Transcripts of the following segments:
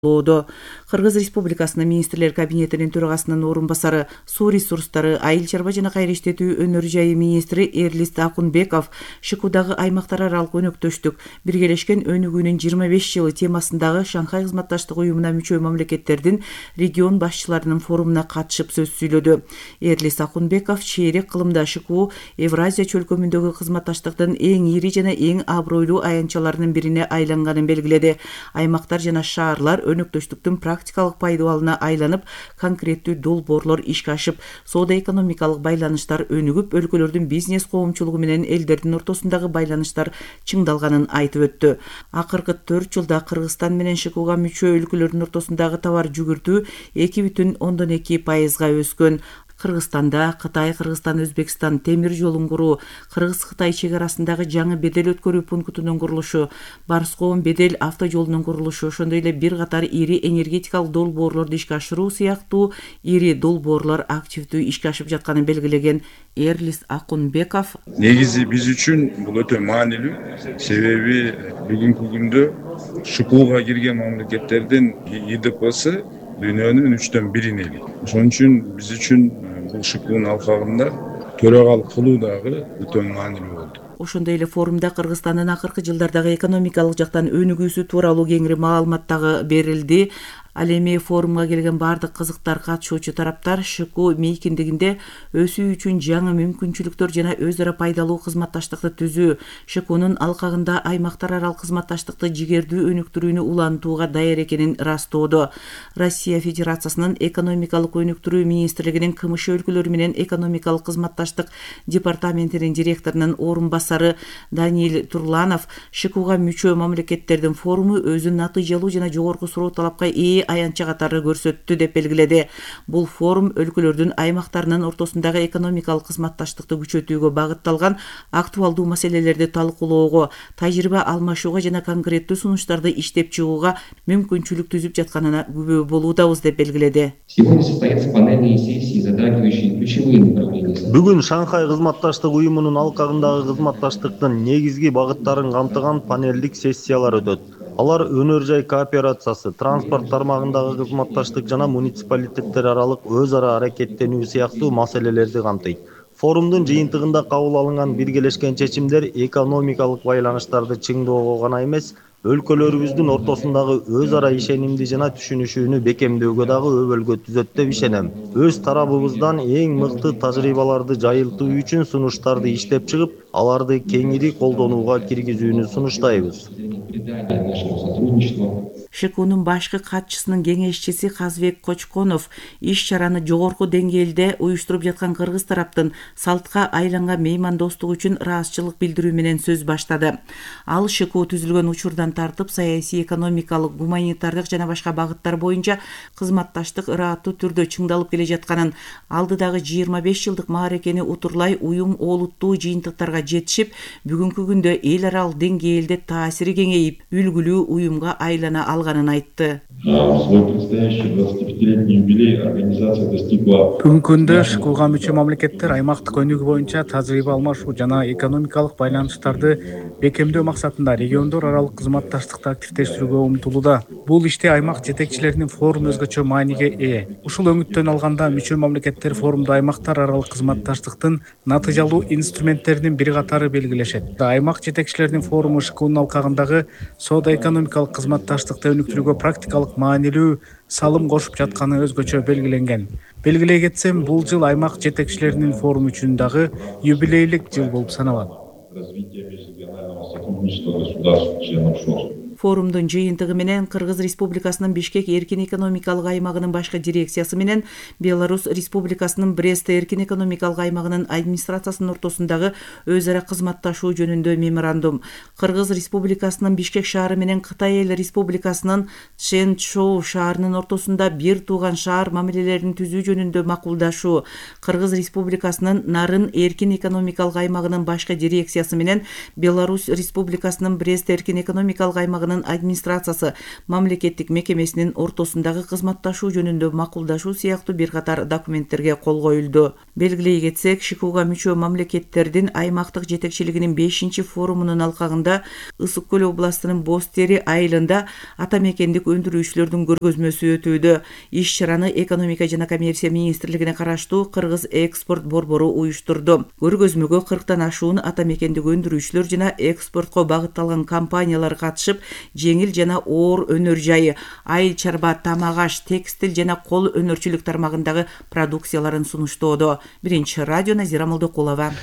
Кыргыз Республикасынын министрлер кабинетинин төрагасынын орун басары, суу ресурстары, айыл чарба жана кайра иштетүү өнөр жайы министри Эрлис Акунбеков ШКУдагы аймактар аралык өнөктөштүк биргелешкен өнүгүүнүн 25 жылы темасындагы Шанхай кызматташтык уюмуна мүчө мамлекеттердин регион башчыларынын форумуна катышып сөз сүйлөдү. Эрлис Акунбеков чейрек кылымда ШКУ Евразия чөлкөмүндөгү кызматташтыктын эң ири жана эң абройлуу аянтчаларынын бирине айланганын белгиледи. Аймактар жана шаарлар өнөктөштүктүн практикалык пайдалына айланып, конкреттүү долбоорлор ишке ашып, соода-экономикалык байланыштар өнүгүп, өлкөлөрдүн бизнес коомчулугу менен элдердин ортосундагы байланыштар чыңдалганын айтып өттү. Акыркы 4 жылда Кыргызстан менен ШКУга мүчө өлкөлөрдүн ортосундагы товар жүгүртүү 2,2% өскөн. Кыргызстанда Кытай, Кыргызстан, Өзбекстан темир жолун куруу, Кыргыз-Кытай чек арасындагы жаңы бедел өткөрүү пунктунун курулушу, Барскоон бедел автожолунун курулушу, ошондой эле бир катар ири энергетикалык долбоорлорду ишке ашыруу сыяктуу ири долбоорлор активдүү ишке ашып жатканын белгилеген Эрлис Акунбеков, негизи биз үчүн бул өтө маанилүү, себеби бүгүнкү күндө ШКУга кирген мамлекеттердин ИДПсы дүйнөнүн 1/3 эли. Ошон үчүн биз үчүн бул ШКУнун алкагында төрагалык кылуу дагы өтө маанилүү болду. Ошондой эле форумда Кыргызстандын акыркы жылдардагы экономикалык жактан өнүгүүсү тууралуу кеңири маалымат дагы берилди. Ал эми форумга келген бардык кызыктар катышуучу тараптар ШКУ мейкиндигинде өсүү үчүн жаңы мүмкүнчүлүктөр жана өз ара пайдалуу кызматташтыкты түзүү, ШКУнун алкагында аймактар аралык кызматташтыкты жигердүү өнүктүрүүнү улантууга даяр экенин ырастоодо. Россия Федерациясынын экономикалык өнүктүрүү министрлигинин КМШ өлкөлөрү менен экономикалык кызматташтык департаментинин директорунун орун басары Даниил Турланов ШКУга мүчө мамлекеттердин форуму өзүн натыйжалуу жана жогорку суроо талапка ээ аянтча катары көрсөттү деп белгиледи. Бул форум өлкөлөрдүн аймактарынын ортосундагы экономикалык кызматташтыкты күчөтүүгө багытталган актуалдуу маселелерди талкуулоого, тажрыйба алмашууга жана конкреттүү сунуштарды иштеп чыгууга мүмкүнчүлүк түзүп жатканына күбө болуудабыз деп белгиледи. Бүгүн Шанхай кызматташтык уюмунун алкагындагы кызматташтыктын негизги багыттарын камтыган панелдик сессиялар өтөт. Алар өнөр жай кооперациясы, транспорт тармагындагы кызматташтык жана муниципалитеттер аралык өз ара аракеттенүү сыяктуу маселелерди камтыйт. Форумдун жыйынтыгында кабыл алынган биргелешкен чечимдер экономикалык байланыштарды чыңдоого гана эмес, өлкөлөрүбүздүн ортосундагы өз ара ишенимди жана түшүнүшүүнү бекемдөөгө дагы өбөлгө түзөт деп ишенем. Өз тарабыбыздан эң мыкты тажрыйбаларды жайылтуу үчүн сунуштарды иштеп чыгып, аларды кеңири колдонууга киргизүүнү сунуштайбыз. ШКУнун башкы катчысынын кеңешчиси Казбек Кочконов иш-чараны жогорку деңгээлде уюштуруп жаткан кыргыз тараптын салтка айланган меймандостук үчүн ыраазычылык билдирүү менен сөз баштады. Ал ШКУ түзүлгөн учурдан тартып саясий, экономикалык, гуманитардык жана башка багыттар боюнча кызматташтык ырааттуу түрдө чыңдалып келе жатканын, алдыдагы 25 жылдык мааракени утурлай уюм олуттуу жыйынтыктарга жетишип, бүгүнкү күндө эл аралык деңгээлде таасири кеңейип, үлгүлүү уюмга айлана алганын айтты. Бүгүнкү күндө ШКУга мүчө мамлекеттер аймактык өнүгүү боюнча тажрыйба алмашуу жана экономикалык байланыштарды бекемдөө максатында региондор аралык кызматташтыкты активдештирүүгө умтулууда. Бул иште аймак жетекчилеринин форуму өзгөчө мааниге ээ. Ушул өңүттөн алганда мүчө мамлекеттер форумда аймактар аралык кызматташтыктын натыйжалуу инструменттеринин бир катары белгилешет. Аймак жетекчилеринин форуму ШКУнун алкагындагы соода-экономикалык кызматташтыкты өнүктүрүүгө практикалык маанилүү салым кошуп жатканы өзгөчө белгиленген. Белгилей кетсем, бул жыл аймак жетекчилеринин форуму үчүн дагы юбилейлик жыл болуп саналат. Форумдун жыйынтыгы менен Кыргыз Республикасынын Бишкек эркин экономикалык аймагынын башкы дирекциясы менен Беларусь Республикасынын Брест эркин экономикалык аймагынын администрациясынын ортосундагы өз ара кызматташуу жөнүндө меморандум, Кыргыз Республикасынын Бишкек шаары менен Кытай Эл Республикасынын Чжэнчжоу шаарынын ортосунда бир тууган шаар мамилелерин түзүү жөнүндө макулдашуу, Кыргыз Республикасынын Нарын эркин экономикалык аймагынын башкы дирекциясы менен Беларусь Республикасынын Брест эркин экономикалык аймагынын аймагынын администрациясы мамлекеттик мекемесинин ортосундагы кызматташуу жөнүндө макулдашуу сыяктуу бир катар документтерге кол коюлду. Белгилей кетсек, ШИКУга мүчө мамлекеттердин аймактык жетекчилигинин 5 форумунун алкагында Ысык көл областынын Боз Тери айылында ата мекендик өндүрүүчүлөрдүн көргөзмөсү өтүүдө. Иш-чараны экономика жана коммерция министрлигине караштуу Кыргыз экспорт борбору уюштурду. Көргөзмөгө 40тан ашуун ата мекендик өндүрүүчүлөр жана экспортко багытталган компаниялар катышып, жеңил жана оор өнөр жайы, айыл чарба, тамак аш, текстил жана кол өнөрчүлүк тармагындагы продукцияларын сунуштоодо. Биринчи радио, Назира Молдокулова.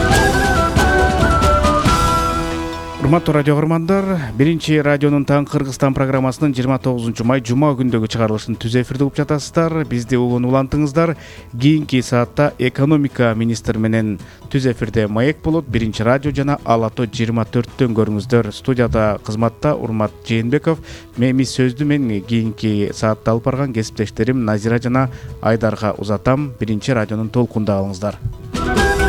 Урматтуу радио көрөрмандар, биринчи радионун Таң Кыргызстан программасынын 29 май жума күндөгү чыгарылышын түз эфирде угуп жатасыздар. Бизди угуп улантыңыздар. Кийинки саатта экономика министри менен түз эфирде маек болот. Биринчи радио жана Алато 24-төн көрүңүздөр. Студияда кызматта Урмат Жээнбеков, мени сөздү мен кийинки саатта алып барган кесиптештерим Назира жана Айдарга узатам. Биринчи радионун толкунда алыңыздар.